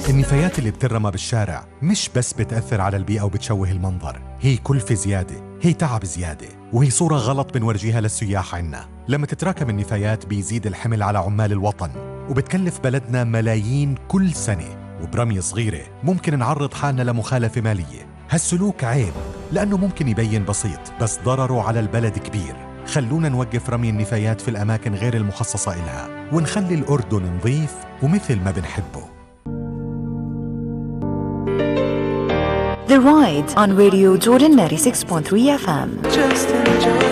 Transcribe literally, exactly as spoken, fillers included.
النفايات اللي بترمى بالشارع مش بس بتأثر على البيئة وبتشوه المنظر، هي كلفة زيادة، هي تعب زيادة، وهي صورة غلط بنورجيها للسياح عنا. لما تتراكم النفايات بيزيد الحمل على عمال الوطن، وبتكلف بلدنا ملايين كل سنة، وبرمية صغيرة ممكن نعرض حالنا لمخالفة مالية. هالسلوك عيب لأنه ممكن يبين بسيط بس ضرره على البلد كبير. خلونا نوقف رمي النفايات في الأماكن غير المخصصة إلها، ونخلي الأردن نظيف ومثل ما بنحبه. The Ride on Radio Jordan ninety-six point three F M.